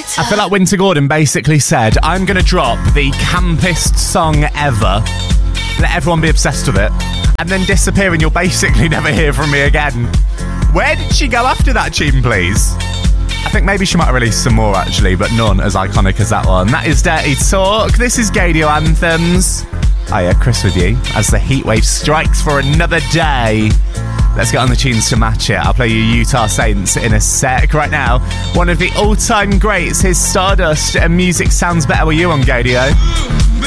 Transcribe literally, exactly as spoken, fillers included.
I feel like Winter Gordon basically said, I'm going to drop the campest song ever, let everyone be obsessed with it, and then disappear and you'll basically never hear from me again. Where did she go after that tune, please? I think maybe she might have released some more, actually, but none as iconic as that one. That is Dirty Talk. This is Gadio Anthems. Oh yeah, Chris with you as the heatwave strikes for another day. Let's get on the tunes to match it. I'll play you Utah Saints in a sec. Right now, one of the all-time greats, his Stardust, and music sounds better with you on Gadio.